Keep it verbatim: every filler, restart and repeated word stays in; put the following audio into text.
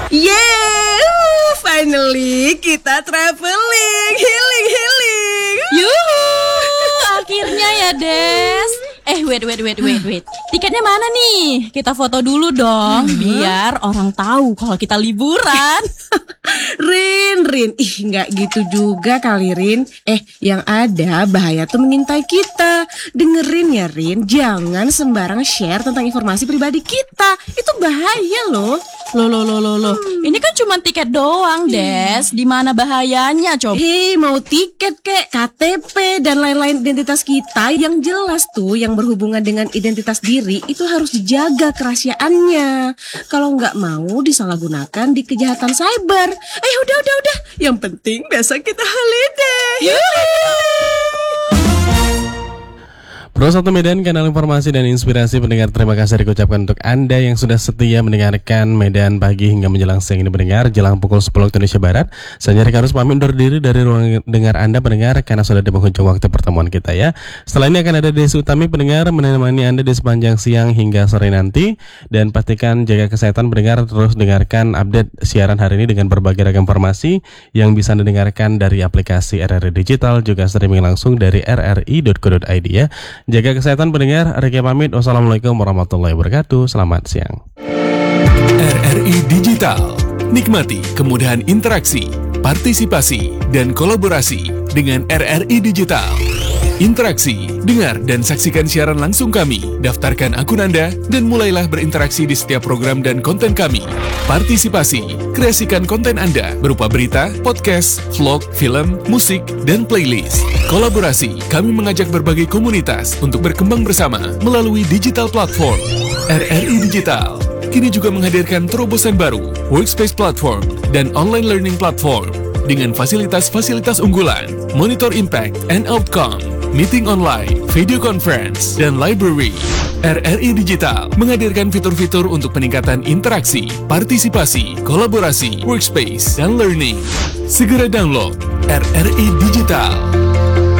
Yeah, finally kita traveling, healing, healing. Yuhu, akhirnya ya Des. Eh wait wait wait wait wait. Tiketnya mana nih? Kita foto dulu dong, hmm. biar orang tahu kalau kita liburan. Rin, Rin, ih nggak gitu juga kali Rin. Eh, yang ada bahaya tuh mengintai kita. Dengerin ya Rin, jangan sembarang share tentang informasi pribadi kita. Itu bahaya loh. Loh loh loh loh loh. Hmm. Ini kan cuma tiket doang, Des. Di mana bahayanya coba? Hei, mau tiket kek, K T P dan lain-lain identitas kita yang jelas tuh yang berhubungan dengan identitas diri itu harus dijaga kerahasiaannya. Kalau nggak mau disalahgunakan di kejahatan cyber. Eh udah udah udah. Yang penting besok kita holiday. Pro satu Medan, kanal informasi dan inspirasi pendengar. Terima kasih diucapkan untuk Anda yang sudah setia mendengarkan Medan Pagi hingga menjelang siang ini pendengar. Jelang pukul sepuluh Indonesia Barat, saya Nyari harus pamit undur diri dari ruang dengar Anda pendengar karena sudah di penghujung waktu pertemuan kita ya. Setelah ini akan ada Desi Utami pendengar menemani Anda di sepanjang siang hingga sore nanti. Dan pastikan jaga kesehatan pendengar, terus dengarkan update siaran hari ini dengan berbagai ragam informasi yang bisa Anda dengarkan dari aplikasi R R I Digital, juga streaming langsung dari r r i dot co dot i d ya. Jaga kesehatan pendengar, Riki pamit. Wassalamualaikum warahmatullahi wabarakatuh. Selamat siang. R R I Digital. Nikmati kemudahan interaksi, partisipasi, dan kolaborasi dengan R R I Digital. Interaksi, dengar dan saksikan siaran langsung kami, daftarkan akun Anda, dan mulailah berinteraksi di setiap program dan konten kami. Partisipasi, kreasikan konten Anda berupa berita, podcast, vlog, film, musik, dan playlist. Kolaborasi, kami mengajak berbagai komunitas untuk berkembang bersama melalui digital platform. R R I Digital kini juga menghadirkan terobosan baru, workspace platform, dan online learning platform dengan fasilitas-fasilitas unggulan, monitor impact and outcome, meeting online, video conference, dan library. R R I Digital menghadirkan fitur-fitur untuk peningkatan interaksi, partisipasi, kolaborasi, workspace, dan learning. Segera download R R I Digital.